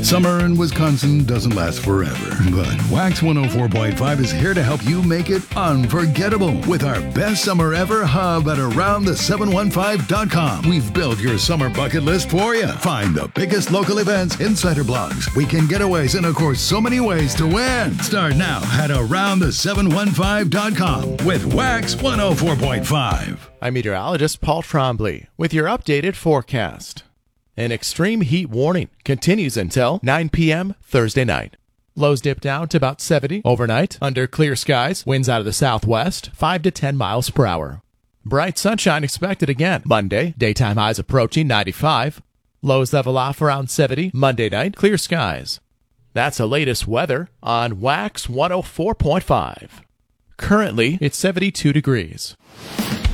Summer in Wisconsin doesn't last forever, but Wax 104.5 is here to help you make it unforgettable with our best summer ever hub at AroundThe715.com. We've built your summer bucket list for you. Find the biggest local events, insider blogs, weekend getaways, and of course, so many ways to win. Start now at AroundThe715.com with Wax 104.5. I'm meteorologist Paul Trombley with your updated forecast. An extreme heat warning continues until 9 p.m. Thursday night. Lows dip down to about 70 overnight under clear skies, winds out of the southwest, 5 to 10 miles per hour. Bright sunshine expected again Monday, daytime highs approaching 95. Lows level off around 70 Monday night, clear skies. That's the latest weather on Wax 104.5. Currently, it's 72 degrees.